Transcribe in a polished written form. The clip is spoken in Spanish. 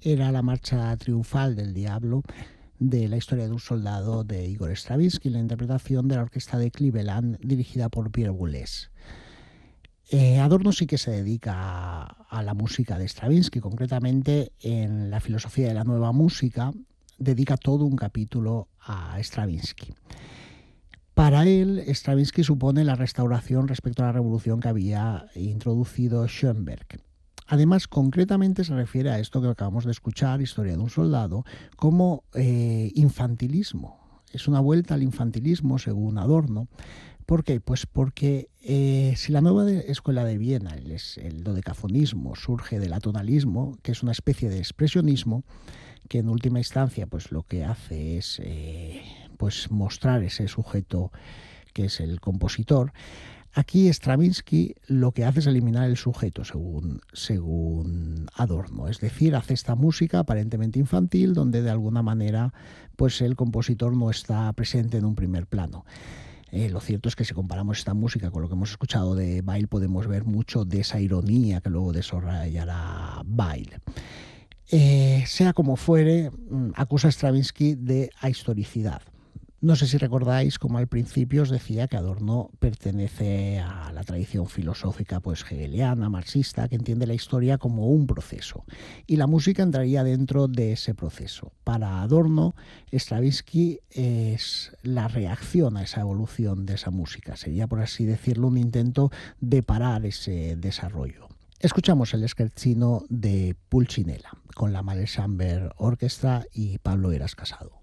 era la marcha triunfal del Diablo de la historia de un soldado de Igor Stravinsky, la interpretación de la orquesta de Cleveland dirigida por Pierre Boulez. Adorno sí que se dedica a la música de Stravinsky, concretamente en la filosofía de la nueva música, dedica todo un capítulo a Stravinsky. Para él, Stravinsky supone la restauración respecto a la revolución que había introducido Schoenberg. Además, concretamente se refiere a esto que acabamos de escuchar, Historia de un soldado, como infantilismo. Es una vuelta al infantilismo, según Adorno. ¿Por qué? Pues porque si la nueva escuela de Viena, el dodecafonismo, surge del atonalismo, que es una especie de expresionismo, que en última instancia pues lo que hace es pues mostrar ese sujeto que es el compositor. Aquí Stravinsky lo que hace es eliminar el sujeto, según Adorno. Es decir, hace esta música aparentemente infantil donde de alguna manera pues el compositor no está presente en un primer plano. Lo cierto es que si comparamos esta música con lo que hemos escuchado de Weill, podemos ver mucho de esa ironía que luego desarrollará Weill. Sea como fuere, acusa a Stravinsky de ahistoricidad. No sé si recordáis como al principio os decía que Adorno pertenece a la tradición filosófica pues hegeliana, marxista, que entiende la historia como un proceso. Y la música entraría dentro de ese proceso. Para Adorno, Stravinsky es la reacción a esa evolución de esa música. Sería, por así decirlo, un intento de parar ese desarrollo. Escuchamos el scherzino de Pulcinella con la Mallesamber Orchestra y Pablo Heras Casado.